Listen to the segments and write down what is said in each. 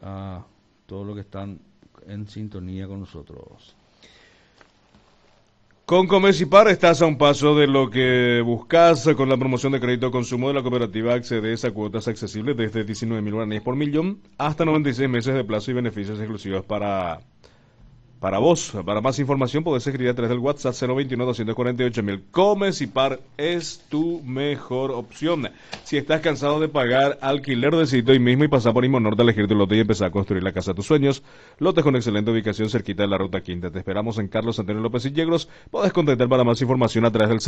a todos los que están en sintonía con nosotros. Con Comecipar estás a un paso de lo que buscas. Con la promoción de crédito consumo de la cooperativa accedes a cuotas accesibles desde 19.000 guaraníes por millón hasta 96 meses de plazo y beneficios exclusivos para vos. Para más información podés escribir a través del WhatsApp 021-248.000. Comecipar es tu mejor opción. Si estás cansado de pagar alquiler, decidite hoy mismo y pasá por Inmonorte a elegir tu lote y empezar a construir la casa de tus sueños. Lotes con excelente ubicación cerquita de la Ruta Quinta. Te esperamos en Carlos Antonio López y Yegros. Podés contactar para más información a través del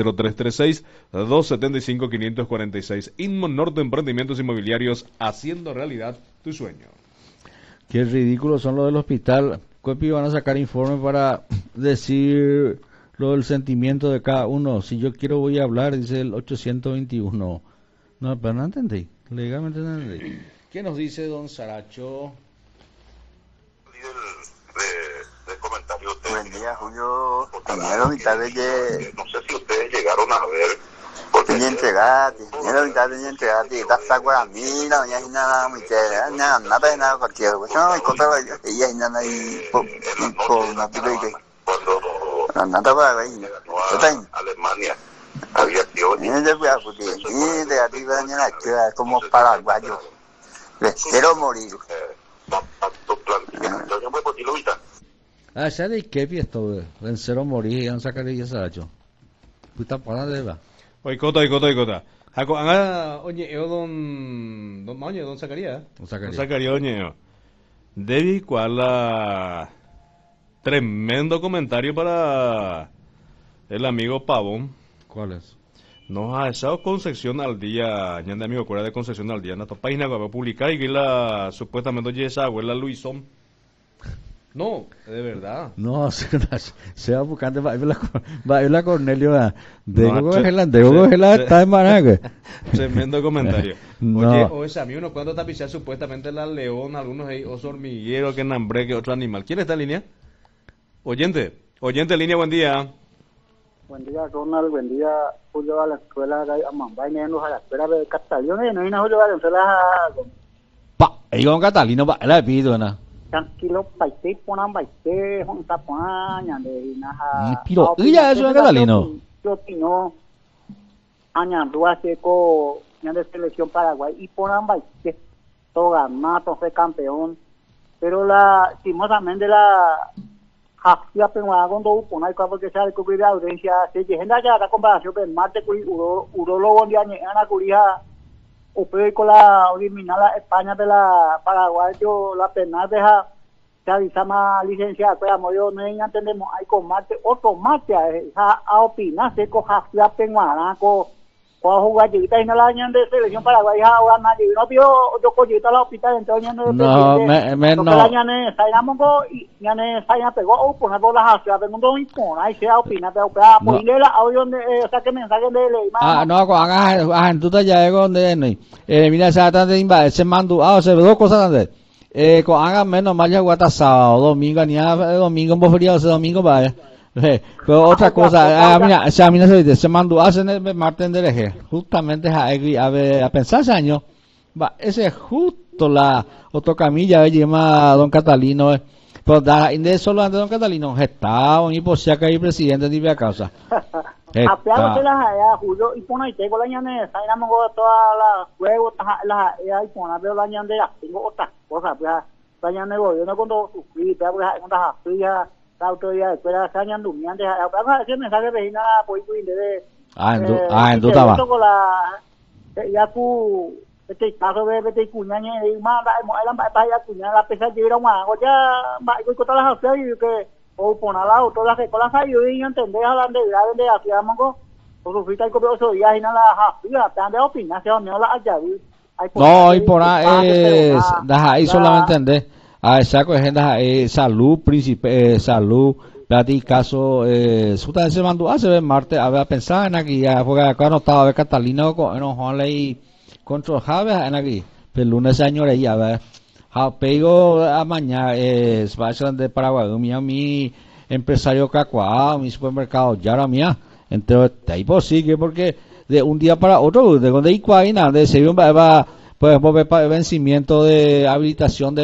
0336-275-546. Inmonorte Emprendimientos Inmobiliarios, haciendo realidad tu sueño. Qué ridículo son los del hospital. Copi van a sacar informe para decir lo del sentimiento de cada uno. Si yo quiero voy a hablar, dice el 821. No, pero no entendí. Legalmente no entendí. ¿Qué nos dice don Saracho? De comentario usted. Buen día, Julio. Primero mitad de que... No sé si ustedes llegaron a ver. Tenía entregate, primero mitad tenía entregate, está saco a mí, la doña Gina, muy chévere, nada de nada, cualquier cosa, no, y contra ella Gina ahí, por una pila y que... Nada para ver, Alemania había sido... Ni de cuidado, porque ni de arriba ni la izquierda, como paraguayo, quiero morir. Ah, ya de qué esto, vencer o morir, ya no sacaré ya Saracho. Puta para de va. Oikota. Jaco, oye, don Zacarías. Don Zacarías, oye, Debbie, ¿cuál tremendo comentario para el amigo Pavón? ¿Cuál es? Nos ha echado Concepción al día, ya de amigo, de Concepción al día, en esta página que va a publicar y que supuestamente oye esa abuela Luisón. No, de verdad. No, se va buscando, va a ir la Cornelio, de está en Manague. Tremendo comentario. No. Oye, o ese amigo, ¿cuándo tapizar supuestamente la león, algunos ahí, oso hormiguero, que nambre, que otro animal? ¿Quién está en línea? Oyente en línea, buen día. Buen día, Ronald, buen día, Julio, a la escuela, a Mambay, a la escuela de Catalina, no hay una Julio, a la escuela... Pa, ahí con Catalino, pa, la pido, ¿no? Tranquilo, paite, ponan baite, junta ponan, de naja. Pero, ella es un catalino. Yo opino, añando hace con de selección Paraguay y ponan baite, todo ganado, todo fue campeón. Pero lastimosamente la hafia penguada con dos ponan porque se ha descubierto la audiencia, se llega ya la comparación del Marte con urologo de Ana Curija. Operé con la original España de la Paraguay, yo la penal deja se avisa más licenciada, pues amor, yo no entendemos, hay con Marte, otro Marte, a opinar, se coja la penguana, con jugar chiquita y no la añan de selección Paraguay, ahora nadie, no pido yo collita la hospital, entonces no, la añane, sainamos y ñane saina pegó, o poner por las hacias, pero no impone, ahí se opina, pero por la audio, o sea, que mensaje de ley, no, con tú te ya donde no, mira, se trata de se mandó, se ve dos cosas antes. Con haga menos mal ya guata sábado, domingo, ni domingo, un feriado, ese domingo vaya. Pero otra cosa, mira, se mandó hace el martes del eje, justamente a pensar ese año, va, ese es justo la autocamilla, llama don Catalino, pero de solo antes don Catalino, estaba y por si acá hay presidente de la causa. Apeado se las allá, Julio, y pon ahí, tengo la ñane, sainamos todas las juegos, las y pon a ver la ñane, tengo otras cosas, pues, la ñane gobierno cuando suscribe, pues, cuando las la autoridad de escuela cañan durmiendo, a ese mensaje Regina por de en tu taba. Ya tu caso de cuñaña y más la ya cuña la pesa de ir a una ya va y con las hacer y que o poner la auto las escuelas ayuda y entender a la de hacíamos o sufrir el copioso día y nada la tan de opinar se no la haya no y por ahí ahí solamente entender esa cosa es salud príncipe salud plati caso suta se mandó se ve martes a ver pensar en aquí ya porque acá no estaba a ver Catalino con ley control have en aquí el lunes señor ahí a ver pego a mañana special de Paraguay mi empresario Cacuá mi supermercado ya era mía entonces ahí posible porque de un día para otro de donde hay cuaina de se va pues vencimiento de habilitación de